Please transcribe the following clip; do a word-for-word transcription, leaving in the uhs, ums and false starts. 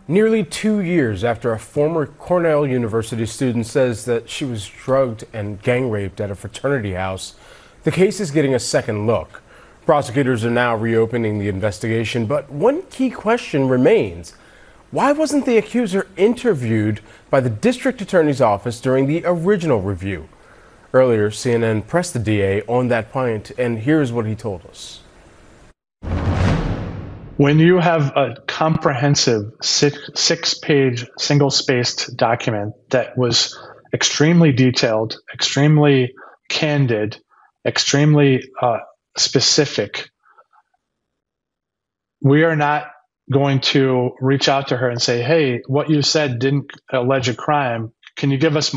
Nearly two years after a former Cornell University student says that she was drugged and gang raped at a fraternity house, the case is getting a second look. Prosecutors are now reopening the investigation, but one key question remains. Why wasn't the accuser interviewed by the district attorney's office during the original review? Earlier, C N N pressed the D A on that point, and here's what he told us. When you have a comprehensive six, six-page single-spaced document that was extremely detailed, extremely candid, extremely uh, specific, we are not going to reach out to her and say, hey, what you said didn't allege a crime. Can you give us